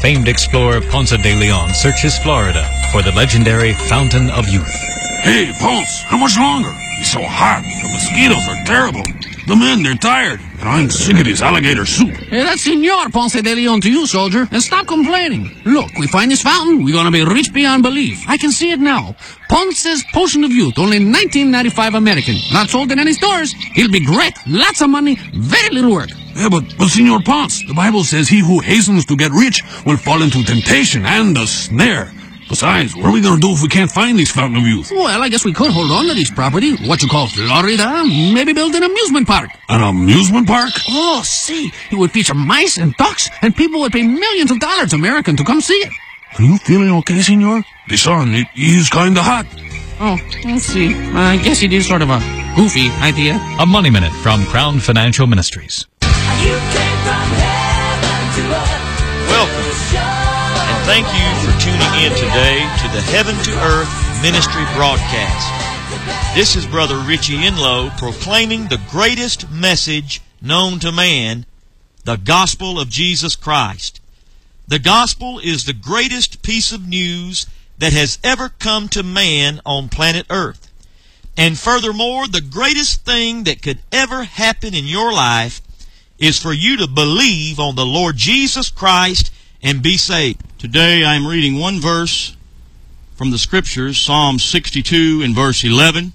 famed explorer Ponce de Leon searches Florida for the legendary Fountain of Youth. Hey, Ponce, how much longer? It's so hot. The mosquitoes are terrible. The men, they're tired. And I'm sick of this alligator soup. Hey, that's Senor Ponce de Leon to you, soldier. And stop complaining. Look, we find this fountain, we're gonna be rich beyond belief. I can see it now. Ponce's Potion of Youth, only $19.95 American. Not sold in any stores. He'll be great. Lots of money, very little work. Yeah, but Senor Ponce, the Bible says he who hastens to get rich will fall into temptation and a snare. Besides, what are we gonna do if we can't find this Fountain of Youth? Well, I guess we could hold on to this property, what you call Florida, maybe build an amusement park. An amusement park? Oh, see, it would feature mice and ducks, and people would pay millions of dollars American to come see it. Are you feeling okay, senor? The sun, it is kinda hot. Oh, let's see. I guess it is sort of a goofy idea. A Money Minute from Crown Financial Ministries. You came from heaven to earth. Welcome, and thank you for tuning in today to the Heaven to Earth Ministry broadcast. This is Brother Richie Enlow proclaiming the greatest message known to man, the gospel of Jesus Christ. The gospel is the greatest piece of news that has ever come to man on planet Earth. And furthermore, the greatest thing that could ever happen in your life is for you to believe on the Lord Jesus Christ and be saved. Today I am reading one verse from the Scriptures, Psalm 62 and verse 11.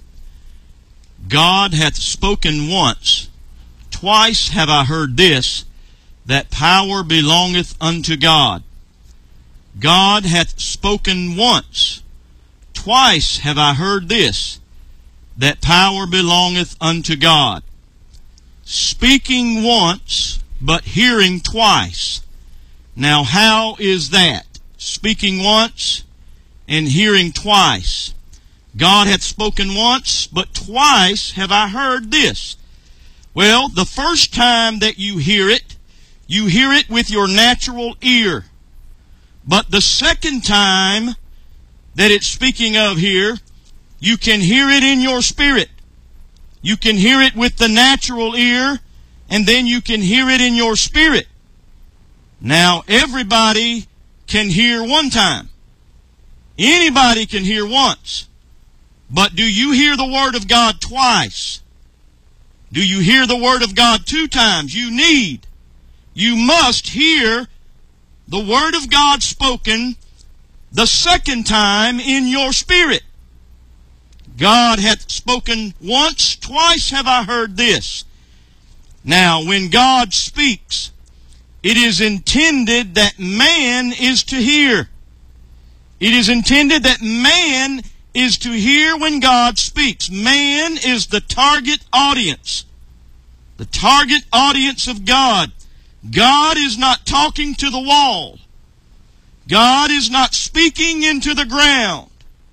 God hath spoken once, twice have I heard this, that power belongeth unto God. God hath spoken once, twice have I heard this, that power belongeth unto God. Speaking once, but hearing twice. Now how is that? Speaking once and hearing twice. God hath spoken once, but twice have I heard this. Well, the first time that you hear it with your natural ear. But the second time that it's speaking of here, you can hear it in your spirit. You can hear it with the natural ear, and then you can hear it in your spirit. Now, everybody can hear one time. Anybody can hear once. But do you hear the Word of God twice? Do you hear the Word of God two times? You must hear the Word of God spoken the second time in your spirit. God hath spoken once, twice have I heard this. Now, when God speaks, it is intended that man is to hear. It is intended that man is to hear when God speaks. Man is the target audience. The target audience of God. God is not talking to the wall. God is not speaking into the ground.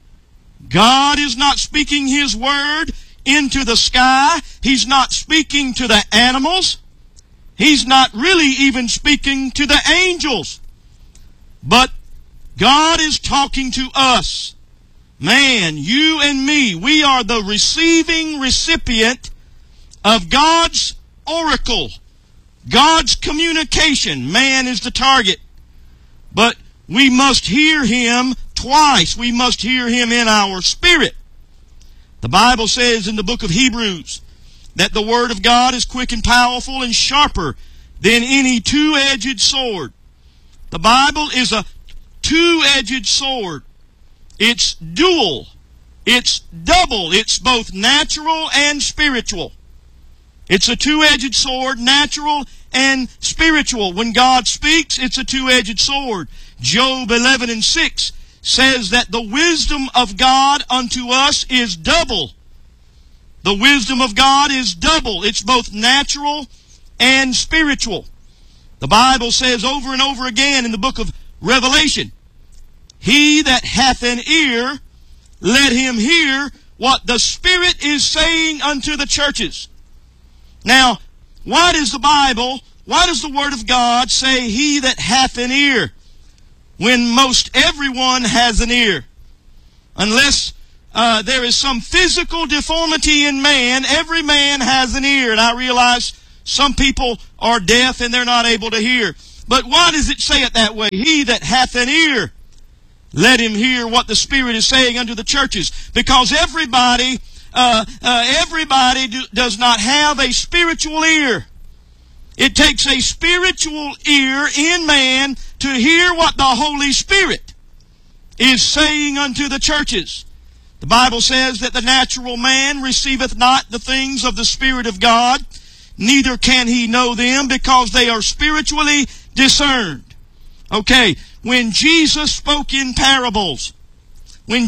God is not speaking His Word into the sky. He's not speaking to the animals. He's not really even speaking to the angels. But God is talking to us. Man, you and me, we are the receiving recipient of God's oracle, God's communication. Man is the target. But we must hear Him twice. We must hear Him in our spirit. The Bible says in the book of Hebrews that the Word of God is quick and powerful and sharper than any two-edged sword. The Bible is a two-edged sword. It's dual. It's double. It's both natural and spiritual. It's a two-edged sword, natural and spiritual. When God speaks, it's a two-edged sword. Job 11 and 6 says that the wisdom of God unto us is double. The wisdom of God is double. It's both natural and spiritual. The Bible says over and over again in the book of Revelation, he that hath an ear, let him hear what the Spirit is saying unto the churches. Now, why does the Word of God say he that hath an ear, when most everyone has an ear? Unless there is some physical deformity in man, every man has an ear. And I realize some people are deaf and they're not able to hear. But why does it say it that way? He that hath an ear, let him hear what the Spirit is saying unto the churches. Because everybody does not have a spiritual ear. It takes a spiritual ear in man to hear what the Holy Spirit is saying unto the churches. The Bible says that the natural man receiveth not the things of the Spirit of God, neither can he know them, because they are spiritually discerned. Okay, when Jesus spoke in parables, he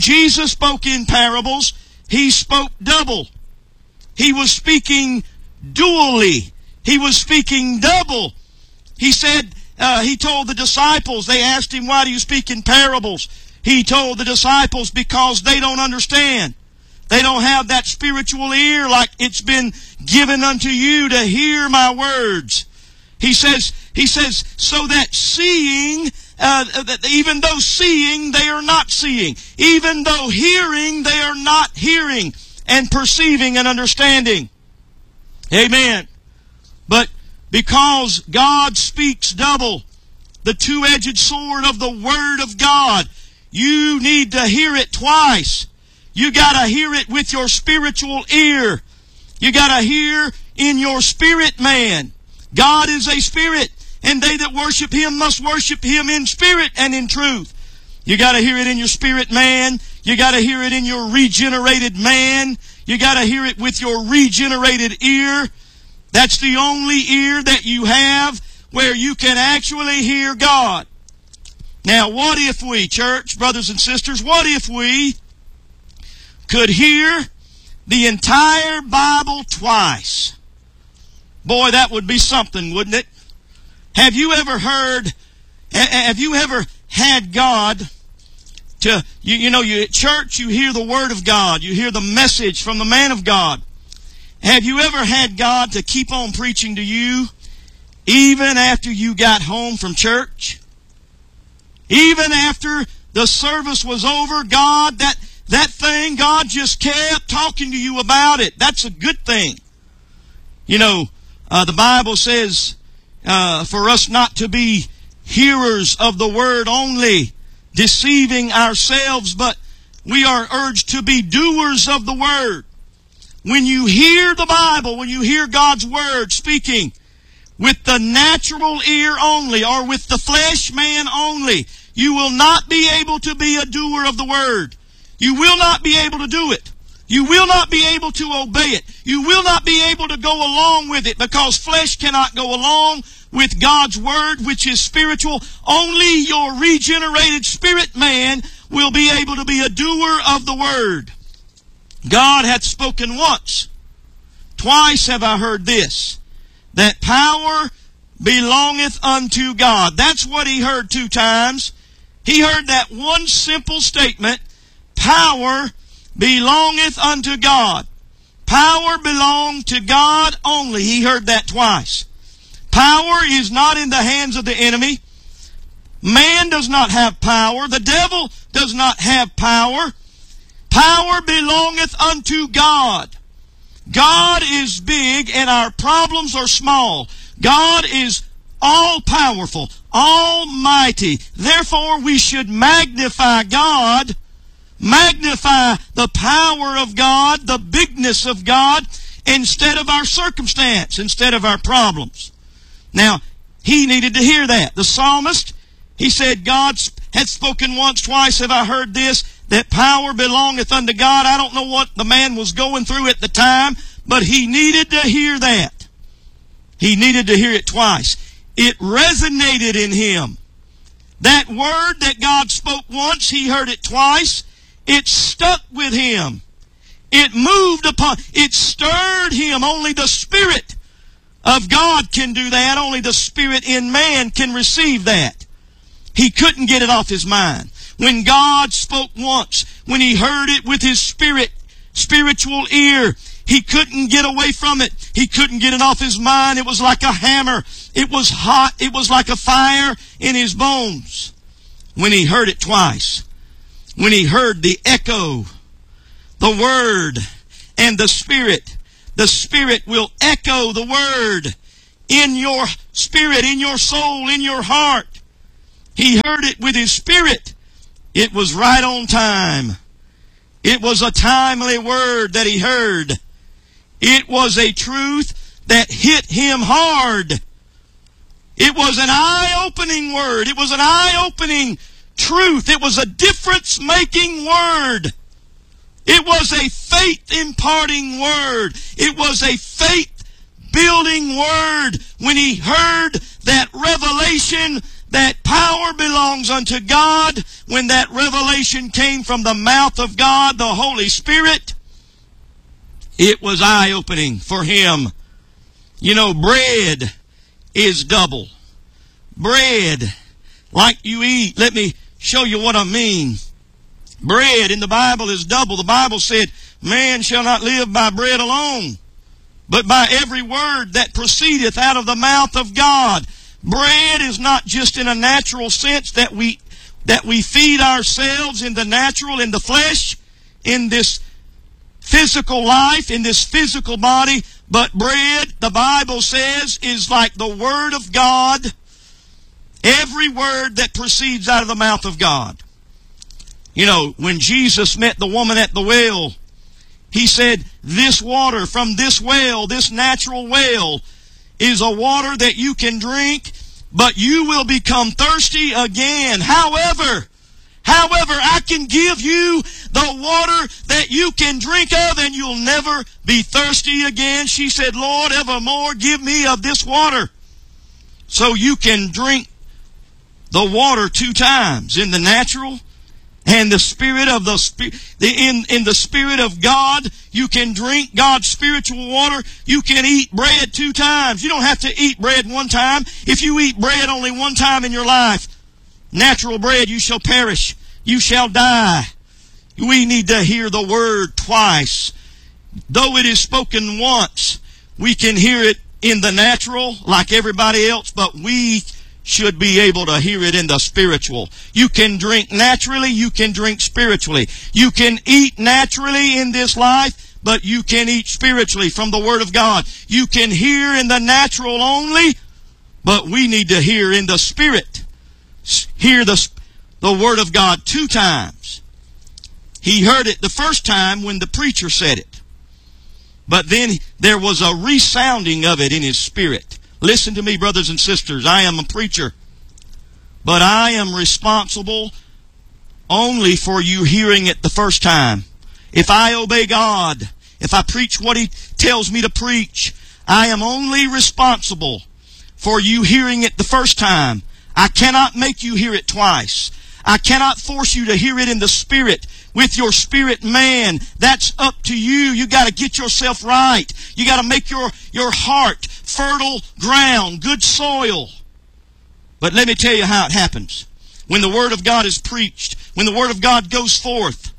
spoke double. He was speaking dually. He was speaking double. He said, he told the disciples, they asked him, why do you speak in parables? He told the disciples, because they don't understand. They don't have that spiritual ear like it's been given unto you to hear my words. He says, so that seeing, even though seeing, they are not seeing. Even though hearing, they are not hearing and perceiving and understanding. Amen. But because God speaks double, the two-edged sword of the Word of God, you need to hear it twice. You got to hear it with your spiritual ear. You got to hear in your spirit man. God is a spirit, and they that worship Him must worship Him in spirit and in truth. You got to hear it in your spirit man. You got to hear it in your regenerated man. You got to hear it with your regenerated ear. That's the only ear that you have where you can actually hear God. Now, what if we, church, brothers and sisters, what if we could hear the entire Bible twice? Boy, that would be something, wouldn't it? Have you ever had God to, you at church, you hear the Word of God, you hear the message from the man of God. Have you ever had God to keep on preaching to you even after you got home from church? Even after the service was over, God, that thing, God just kept talking to you about it. That's a good thing. The Bible says for us not to be hearers of the word only, deceiving ourselves, but we are urged to be doers of the word. When you hear the Bible, when you hear God's word speaking with the natural ear only, or with the flesh man only, you will not be able to be a doer of the word. You will not be able to do it. You will not be able to obey it. You will not be able to go along with it, because flesh cannot go along with God's word, which is spiritual. Only your regenerated spirit man will be able to be a doer of the word. God hath spoken once. Twice have I heard this, that power belongeth unto God. That's what he heard 2 times. He heard that one simple statement, power belongeth unto God. Power belonged to God only. He heard that twice. Power is not in the hands of the enemy. Man does not have power. The devil does not have power. Power belongeth unto God. God is big and our problems are small. God is all-powerful, almighty. Therefore, we should magnify God, magnify the power of God, the bigness of God, instead of our circumstance, instead of our problems. Now, he needed to hear that. The psalmist, he said, God hath spoken once, twice have I heard this, that power belongeth unto God. I don't know what the man was going through at the time, but he needed to hear that. He needed to hear it twice. It resonated in him. That word that God spoke once, he heard it twice. It stuck with him. It moved upon, it stirred him. Only the Spirit of God can do that. Only the Spirit in man can receive that. He couldn't get it off his mind. When God spoke once, when he heard it with his spiritual ear, he couldn't get away from it. He couldn't get it off his mind. It was like a hammer. It was hot. It was like a fire in his bones. When he heard it twice, when he heard the echo, the Word and the Spirit will echo the Word in your spirit, in your soul, in your heart. He heard it with his spirit. It was right on time. It was a timely word that he heard. It was a truth that hit him hard. It was an eye-opening word. It was an eye-opening truth. It was a difference-making word. It was a faith-imparting word. It was a faith-building word. When he heard that revelation, that power belongs unto God, when that revelation came from the mouth of God, the Holy Spirit, it was eye-opening for him. You know, bread is double. Bread, like you eat. Let me show you what I mean. Bread in the Bible is double. The Bible said, man shall not live by bread alone, but by every word that proceedeth out of the mouth of God. Bread is not just in a natural sense that we feed ourselves in the natural, in the flesh, in this physical life, in this physical body, but bread, the Bible says, is like the Word of God, every word that proceeds out of the mouth of God. You know, when Jesus met the woman at the well, he said, this water from this well, this natural well, is a water that you can drink, but you will become thirsty again. However, I can give you the water that you can drink of and you'll never be thirsty again. She said, Lord, evermore give me of this water. So you can drink the water 2 times, in the natural and the spirit of in the Spirit of God. You can drink God's spiritual water. You can eat bread 2 times. You don't have to eat bread 1 time. If you eat bread only 1 time in your life, natural bread, you shall perish. You shall die. We need to hear the word twice. Though it is spoken once, we can hear it in the natural like everybody else, but we should be able to hear it in the spiritual. You can drink naturally, you can drink spiritually. You can eat naturally in this life, but you can eat spiritually from the Word of God. You can hear in the natural only, but we need to hear in the Spirit. Hear the Word of God 2 times. He heard it the first time when the preacher said it. But then there was a resounding of it in his spirit. Listen to me, brothers and sisters. I am a preacher, but I am responsible only for you hearing it the first time. If I obey God, if I preach what He tells me to preach, I am only responsible for you hearing it the first time. I cannot make you hear it twice. I cannot force you to hear it in the Spirit with your spirit man. That's up to you. You got to get yourself right. You got to make your heart fertile ground, good soil. But let me tell you how it happens. When the Word of God is preached, when the Word of God goes forth,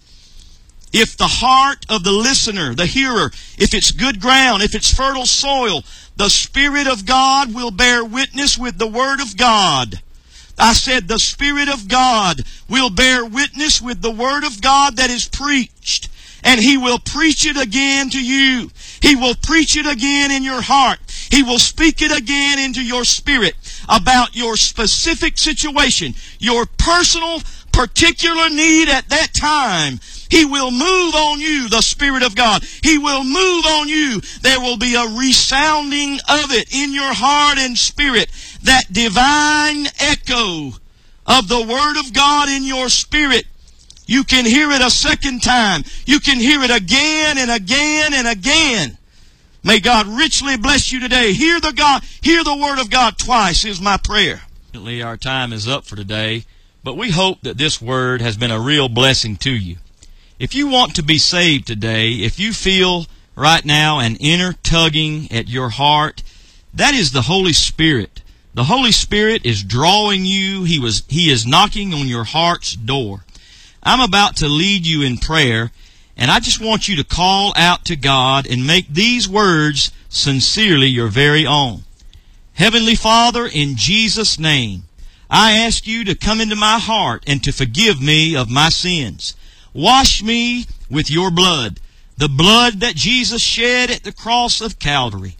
if the heart of the listener, the hearer, if it's good ground, if it's fertile soil, the Spirit of God will bear witness with the Word of God. I said the Spirit of God will bear witness with the Word of God that is preached. And He will preach it again to you. He will preach it again in your heart. He will speak it again into your spirit about your specific situation, your personal, particular need at that time. He will move on you, the Spirit of God. He will move on you. There will be a resounding of it in your heart and spirit. That divine echo of the Word of God in your spirit. You can hear it a second time. You can hear it again and again and again. May God richly bless you today. Hear the Word of God twice is my prayer. Our time is up for today, but we hope that this word has been a real blessing to you. If you want to be saved today, if you feel right now an inner tugging at your heart, that is the Holy Spirit. The Holy Spirit is drawing you. He is knocking on your heart's door. I'm about to lead you in prayer, and I just want you to call out to God and make these words sincerely your very own. Heavenly Father, in Jesus' name, I ask you to come into my heart and to forgive me of my sins. Wash me with your blood, the blood that Jesus shed at the cross of Calvary.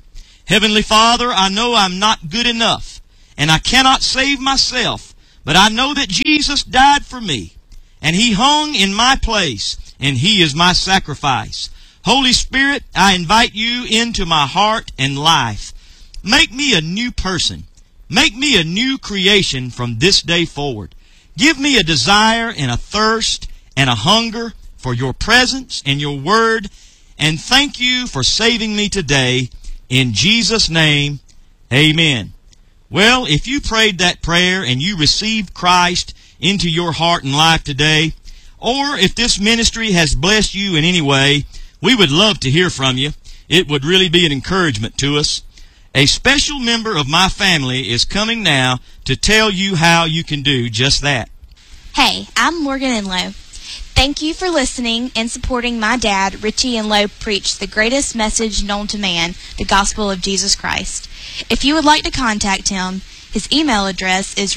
Heavenly Father, I know I'm not good enough, and I cannot save myself, but I know that Jesus died for me, and He hung in my place, and He is my sacrifice. Holy Spirit, I invite You into my heart and life. Make me a new person. Make me a new creation from this day forward. Give me a desire and a thirst and a hunger for Your presence and Your Word, and thank You for saving me today. In Jesus' name, amen. Well, if you prayed that prayer and you received Christ into your heart and life today, or if this ministry has blessed you in any way, we would love to hear from you. It would really be an encouragement to us. A special member of my family is coming now to tell you how you can do just that. Hey, I'm Morgan Enlow. Thank you for listening and supporting my dad, Richie Enlow, preach the greatest message known to man, the gospel of Jesus Christ. If you would like to contact him, his email address is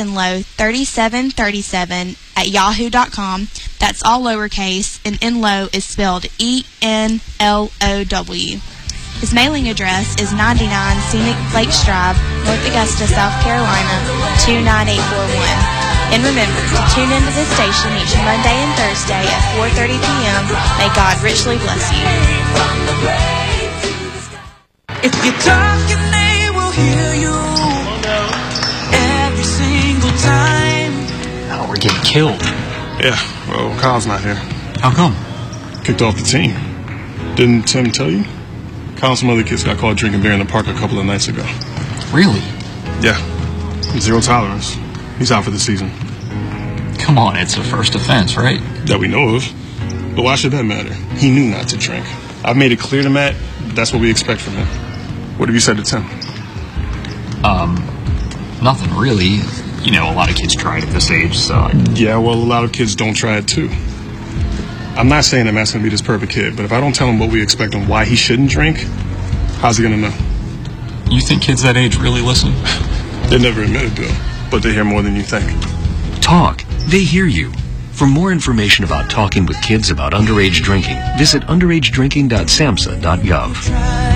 richardnlow3737@yahoo.com. That's all lowercase, and Enlow is spelled E-N-L-O-W. His mailing address is 99 Scenic Lakes Drive, North Augusta, South Carolina, 29841. And remember to tune into this station each Monday and Thursday at 4:30 p.m. May God richly bless you. If you talk and they will hear you every single time. Oh, we're getting killed. Yeah, well, Kyle's not here. How come? Kicked off the team. Didn't Tim tell you? Kyle and some other kids got caught drinking beer in the park a couple of nights ago. Really? Yeah. Zero tolerance. He's out for the season. Come on, it's a first offense, right? That we know of. But why should that matter? He knew not to drink. I've made it clear to Matt that's what we expect from him. What have you said to Tim? Nothing really. You know, a lot of kids try it at this age, so... Yeah, well, a lot of kids don't try it too. I'm not saying that Matt's going to be this perfect kid, but if I don't tell him what we expect and why he shouldn't drink, how's he going to know? You think kids that age really listen? They never admit it, Bill, but they hear more than you think. Talk. They hear you. For more information about talking with kids about underage drinking, visit underagedrinking.samhsa.gov.